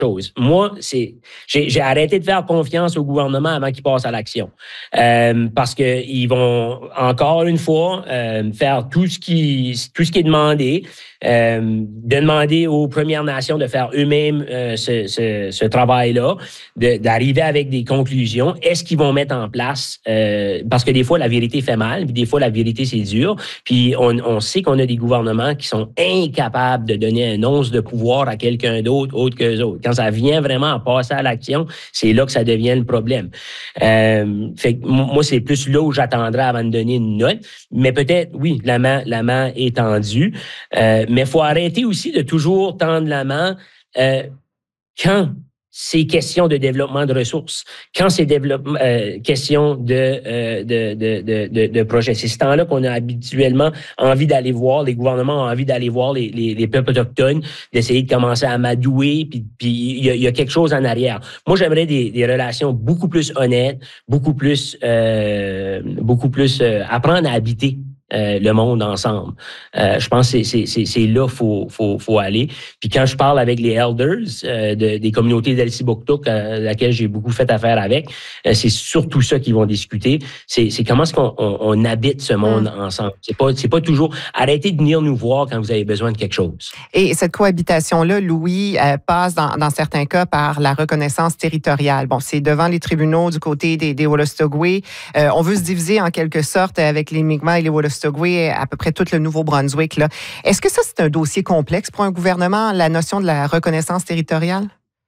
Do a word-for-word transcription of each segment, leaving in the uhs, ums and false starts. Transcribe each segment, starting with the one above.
chose. Moi, c'est, j'ai, j'ai arrêté de faire confiance au gouvernement avant qu'il passe à l'action. Euh, parce que ils vont, encore une fois, euh, faire tout ce qui, tout ce qui est demandé, euh, de demander aux Premières Nations de faire eux-mêmes euh, ce, ce, ce travail-là, de, d'arriver avec des conclusions. Est-ce qu'ils vont mettre en place, euh, parce que des fois, la vérité fait mal, puis des fois, la vérité, c'est dur. Puis on, on sait qu'on a des gouvernements qui sont incapables de donner un once de pouvoir à quelqu'un d'autre, autre qu'eux autres. Quand ça vient vraiment à passer à l'action, c'est là que ça devient le problème. Euh, fait que moi, c'est plus là où j'attendrai avant de donner une note. Mais peut-être, oui, la main, la main est tendue. Euh, mais il faut arrêter aussi de toujours tendre la main euh, quand c'est question de développement de ressources, quand c'est développement, euh, question de, euh, de, de, de, de, de projets. C'est ce temps-là qu'on a habituellement envie d'aller voir, les gouvernements ont envie d'aller voir les, les, les peuples autochtones, d'essayer de commencer à amadouer, puis il y a, y a quelque chose en arrière. Moi, j'aimerais des, des relations beaucoup plus honnêtes, beaucoup plus, euh, beaucoup plus euh, apprendre à habiter Euh, le monde ensemble. Euh, je pense que c'est, c'est, c'est là qu'il faut, faut, faut aller. Puis quand je parle avec les elders euh, de, des communautés d'Elsiboktuk, euh, laquelle j'ai beaucoup fait affaire avec, euh, c'est surtout ça qu'ils vont discuter. C'est, c'est comment est-ce qu'on on, on habite ce monde mmh. ensemble. C'est pas, c'est pas toujours arrêtez de venir nous voir quand vous avez besoin de quelque chose. Et cette cohabitation-là, Louis, euh, passe dans, dans certains cas par la reconnaissance territoriale. Bon, c'est devant les tribunaux du côté des, des Wolastoqey. Euh, on veut se diviser en quelque sorte avec les Mi'kmaq et les Wolastoqey à peu près tout le Nouveau-Brunswick. Là. Est-ce que ça, c'est un dossier complexe pour un gouvernement, la notion de la reconnaissance territoriale?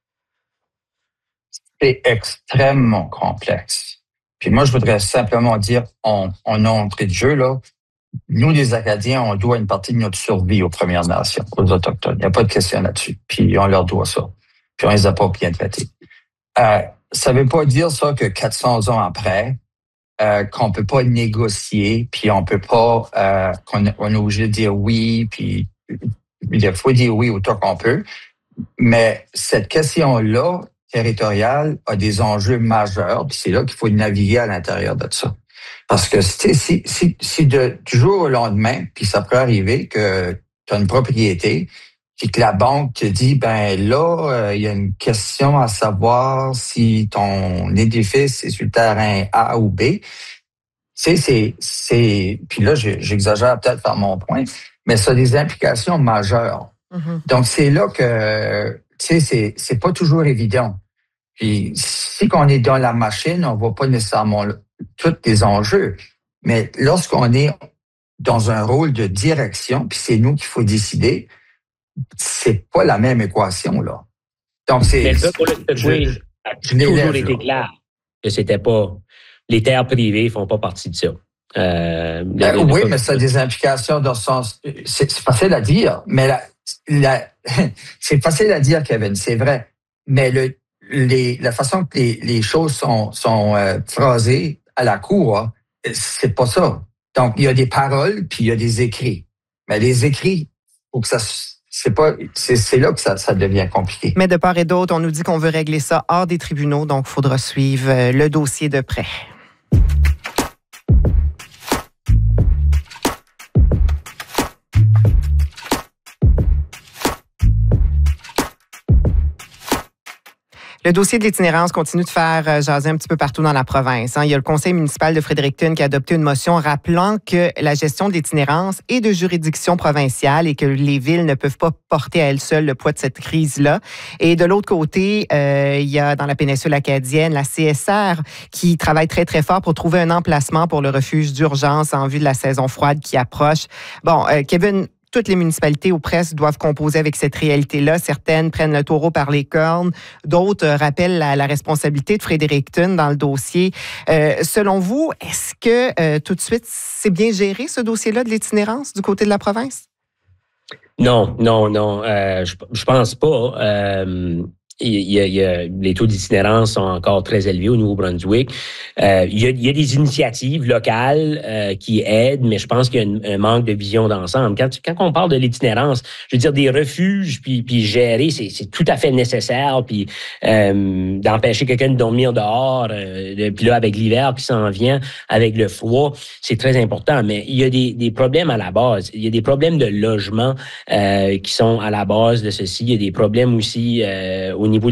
C'est extrêmement complexe. Puis moi, je voudrais simplement dire, en, en entrée de jeu, là, nous, les Acadiens, on doit une partie de notre survie aux Premières Nations, aux Autochtones. Il n'y a pas de question là-dessus. Puis on leur doit ça. Puis on les a pas bien traités. Euh, ça ne veut pas dire ça que quatre cents ans après, Euh, qu'on peut pas négocier, puis on peut pas, euh, qu'on on est obligé de dire oui, puis il faut dire oui autant qu'on peut. Mais cette question-là, territoriale, a des enjeux majeurs, puis c'est là qu'il faut naviguer à l'intérieur de ça. Parce que si, si, si, si de, du jour au lendemain, puis ça peut arriver que tu as une propriété, puis que la banque te dit, ben là, il euh, y a une question à savoir si ton édifice est sur le terrain A ou B. Tu sais, c'est, c'est, puis là, j'exagère peut-être par mon point, mais ça a des implications majeures. Mm-hmm. Donc, c'est là que, tu sais, c'est, c'est pas toujours évident. Puis, si on est dans la machine, on voit pas nécessairement tous les enjeux. Mais lorsqu'on est dans un rôle de direction, puis c'est nous qu'il faut décider, c'est pas la même équation, là. Donc, c'est. Mais le peuple Wolastoqey a toujours été clair que c'était pas. Les terres privées font pas partie de ça. Euh, ben, le, oui, le mais ça a des implications dans le sens. C'est, c'est facile à dire, mais la, la, c'est facile à dire, Kevin, c'est vrai. Mais le, les, la façon que les, les choses sont, sont euh, phrasées à la cour, hein, c'est pas ça. Donc, il y a des paroles, puis il y a des écrits. Mais les écrits, faut que ça. C'est pas, c'est, c'est là que ça, ça devient compliqué. Mais de part et d'autre, on nous dit qu'on veut régler ça hors des tribunaux, donc il faudra suivre le dossier de près. Le dossier de l'itinérance continue de faire jaser un petit peu partout dans la province. Il y a le conseil municipal de Fredericton qui a adopté une motion rappelant que la gestion de l'itinérance est de juridiction provinciale et que les villes ne peuvent pas porter à elles seules le poids de cette crise-là. Et de l'autre côté, euh, il y a dans la péninsule acadienne la C S R qui travaille très, très fort pour trouver un emplacement pour le refuge d'urgence en vue de la saison froide qui approche. Bon, euh, Kevin, toutes les municipalités ou presque doivent composer avec cette réalité-là. Certaines prennent le taureau par les cornes, d'autres euh, rappellent la, la responsabilité de Fredericton dans le dossier. Euh, selon vous, est-ce que euh, tout de suite, c'est bien géré ce dossier-là de l'itinérance du côté de la province? Non, non, non. Euh, je, je pense pas. Euh, il y a, il y a, les taux d'itinérance sont encore très élevés au Nouveau-Brunswick. Euh, il, y a, il y a des initiatives locales euh, qui aident, mais je pense qu'il y a une, un manque de vision d'ensemble. Quand, quand on parle de l'itinérance, je veux dire, des refuges, puis, puis gérer, c'est, c'est tout à fait nécessaire, puis euh, d'empêcher quelqu'un de dormir dehors, euh, puis là, avec l'hiver qui s'en vient, avec le froid, c'est très important. Mais il y a des, des problèmes à la base. Il y a des problèmes de logement euh, qui sont à la base de ceci. Il y a des problèmes aussi euh, au niveau